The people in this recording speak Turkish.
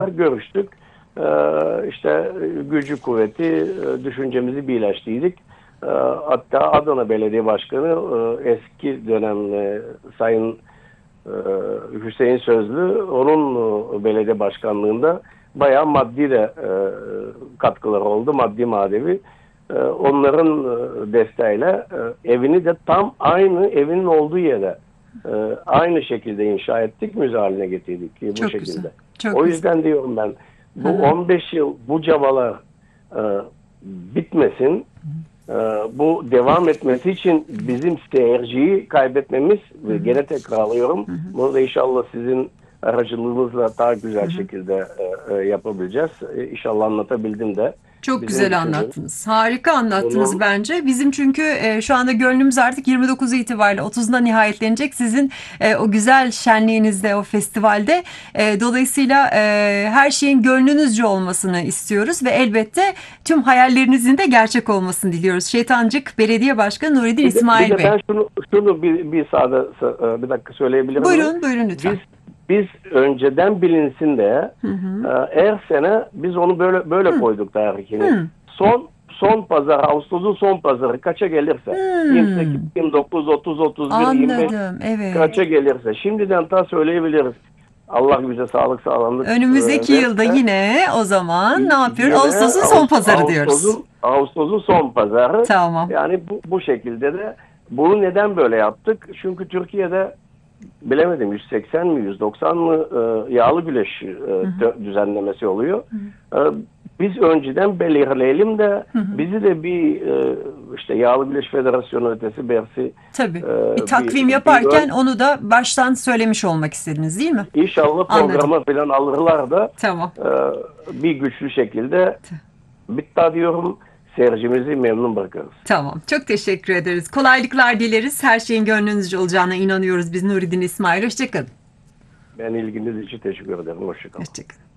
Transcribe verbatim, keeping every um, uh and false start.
görüştük. Ee, işte gücü kuvveti e, düşüncemizi birleştirdik. Ee, hatta Adana Belediye Başkanı e, eski dönemde Sayın e, Hüseyin Sözlü onun e, belediye başkanlığında bayağı maddi de e, katkıları oldu. Maddi manevi. E, onların e, desteğiyle e, evini de tam aynı evinin olduğu yere e, aynı şekilde inşa ettik. Müze haline getirdik bu Çok şekilde. güzel. Çok O güzel. yüzden diyorum ben bu Hı hı. on beş yıl bu çabalar e, bitmesin. E, bu devam etmesi için bizim seyirciyi kaybetmemiz ve gene tekrarlıyorum. Bunu da inşallah sizin aracılığınızla daha güzel şekilde e, e, yapabileceğiz. E, inşallah anlatabildim de. Çok Bizim güzel düşüncemiz anlattınız. Harika anlattınız bunun bence. Bizim çünkü e, şu anda gönlümüz artık yirmi dokuzu itibariyle otuzunda nihayetlenecek. Sizin e, o güzel şenliğinizde, o festivalde. E, dolayısıyla e, her şeyin gönlünüzce olmasını istiyoruz ve elbette tüm hayallerinizin de gerçek olmasını diliyoruz. Şeytancık Belediye Başkanı Nurettin bir de, bir İsmail de Bey. ben şunu şunu bir bir sağda bir dakika söyleyebilir miyim? Buyurun, buyurun lütfen. Biz biz önceden bilinsin de Hı hı. e, her sene biz onu böyle böyle Hı. koyduk tarihini. Hı. Son son pazar Ağustos'un son pazarı kaça gelirse yirmi sekiz, Hmm, yirmi dokuz, otuz, otuz bir, yirmi beş anladım. Evet. kaça gelirse şimdiden ta söyleyebiliriz. Allah bize sağlık sağlamlık e, Önümüzdeki yılda verirse yine o zaman ne yapıyoruz? yine Ağustos'un son Ağustos, pazarı diyoruz. Ağustos'un Ağustos'un son pazarı. Tamam. Yani bu, bu şekilde de bunu neden böyle yaptık? Çünkü Türkiye'de bilemedim yüz seksen mi yüz doksan mı e, yağlı güreş e, düzenlemesi oluyor. E, biz önceden belirleyelim de Hı hı. bizi de bir e, işte yağlı güreş federasyonu ötesi bersi Tabii. e, Bir takvim bir, yaparken bir onu da baştan söylemiş olmak istediniz değil mi? inşallah Anladım. programa falan alırlar da Tamam. e, bir güçlü şekilde bitti diyorum, seyircimizi memnun bırakırız. Tamam. Çok teşekkür ederiz. Kolaylıklar dileriz. Her şeyin gönlünüzce olacağına inanıyoruz biz Nurettin İsmail. Hoşçakalın. Ben ilginiz için teşekkür ederim. Hoşçakalın. Hoşçakalın.